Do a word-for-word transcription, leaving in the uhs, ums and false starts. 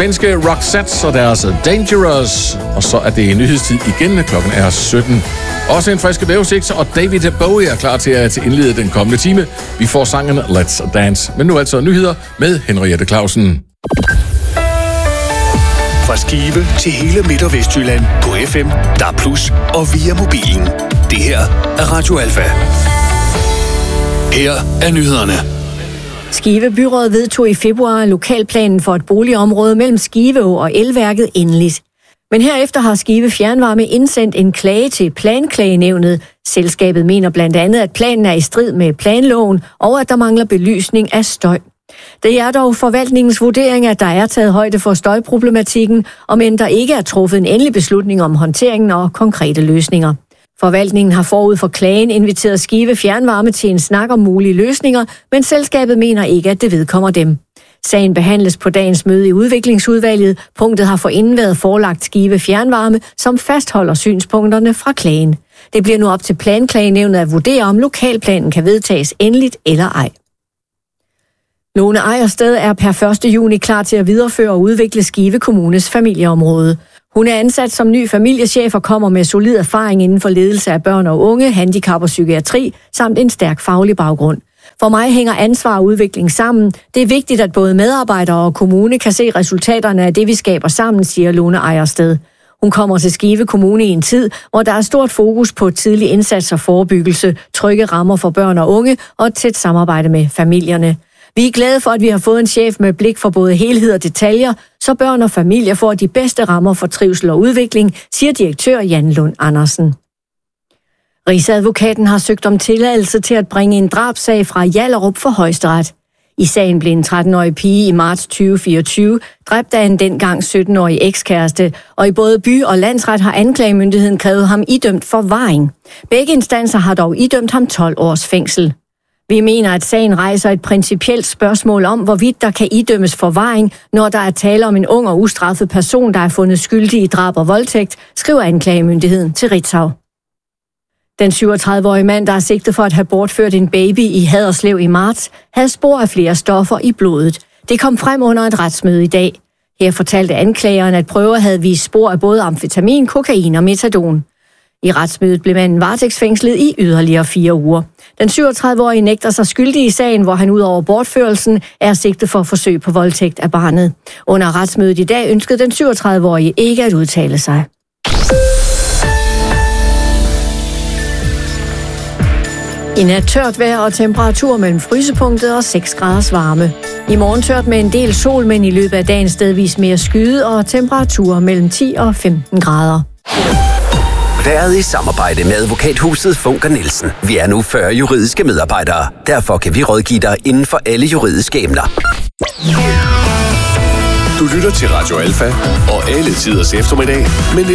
svenske Roxette og deres Dangerous. Og så er det nyhedstid igen. Klokken er sytten. Også en frisk vævesigt, og David Bowie er klar til at indlede den kommende time. Vi får sangen Let's Dance. Men nu altså nyheder med Henriette Clausen. Fra Skive til hele Midt- og Vestjylland på F M, D A B plus, og via mobilen. Det her er Radio Alfa. Her er nyhederne. Skive Byråd vedtog i februar lokalplanen for et boligområde mellem Skiveå og Elværket endeligt. Men herefter har Skive Fjernvarme indsendt en klage til Planklagenævnet. Selskabet mener blandt andet, at planen er i strid med planloven, og at der mangler belysning af støj. Det er dog forvaltningens vurdering, at der er taget højde for støjproblematikken, og men der ikke er truffet en endelig beslutning om håndteringen og konkrete løsninger. Forvaltningen har forud for klagen inviteret Skive Fjernvarme til en snak om mulige løsninger, men selskabet mener ikke, at det vedkommer dem. Sagen behandles på dagens møde i udviklingsudvalget. Punktet har forinden været forelagt Skive Fjernvarme, som fastholder synspunkterne fra klagen. Det bliver nu op til Planklagenævnet at vurdere, om lokalplanen kan vedtages endeligt eller ej. Lone Ejersted er per første juni klar til at videreføre og udvikle Skive Kommunes familieområde. Hun er ansat som ny familiechef og kommer med solid erfaring inden for ledelse af børn og unge, handicap og psykiatri, samt en stærk faglig baggrund. For mig hænger ansvar og udvikling sammen. Det er vigtigt, at både medarbejdere og kommune kan se resultaterne af det, vi skaber sammen, siger Lone Ejersted. Hun kommer til Skive Kommune i en tid, hvor der er stort fokus på tidlig indsats og forebyggelse, trygge rammer for børn og unge og et tæt samarbejde med familierne. Vi er glade for, at vi har fået en chef med blik for både helhed og detaljer, så børn og familier får de bedste rammer for trivsel og udvikling, siger direktør Jan Lund Andersen. Rigsadvokaten har søgt om tilladelse til at bringe en drabsag fra Hjallerup for Højesteret. I sagen blev en tretten-årig pige i marts tyve fireogtyve dræbt af en dengang sytten-årig ekskæreste, og i både by- og landsret har anklagemyndigheden krævet ham idømt forvaring. Begge instanser har dog idømt ham tolv års fængsel. Vi mener, at sagen rejser et principielt spørgsmål om, hvorvidt der kan idømmes forvaring, når der er tale om en ung og ustraffet person, der er fundet skyldig i drab og voldtægt, skriver anklagemyndigheden til Ritzau. Den syvogtredive-årige mand, der er sigtet for at have bortført en baby i Haderslev i marts, havde spor af flere stoffer i blodet. Det kom frem under et retsmøde i dag. Her fortalte anklageren, at prøver havde vist spor af både amfetamin, kokain og metadon. I retsmødet blev manden varetægtsfængslet i yderligere fire uger. Den syvogtredive-årige nægter sig skyldig i sagen, hvor han ud over bortførelsen er sigtet for forsøg på voldtægt af barnet. Under retsmødet i dag ønskede den syvogtredive-årige ikke at udtale sig. I nat tørt vejr og temperatur mellem frysepunktet og seks graders varme. I morgen tørt med en del sol, men i løbet af dagen stedvis mere skyde og temperaturer mellem ti og femten grader. Været i samarbejde med advokathuset Funker Nielsen. Vi er nu fyrre juridiske medarbejdere. Derfor kan vi rådgive dig inden for alle juridiske emner. Du lytter til Radio Alfa og alle tiders eftermiddag, men